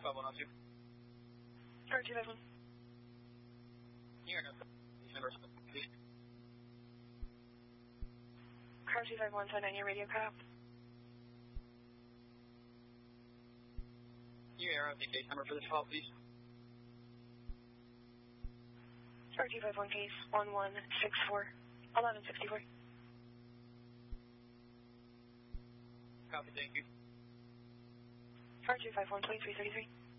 102. Car 251. Here, number, please. Car 251, sign on your radio cut. New arrow, the case number for this call, please. Car 251, case 1164. 1164. Copy, thank you. Car 251, 2333.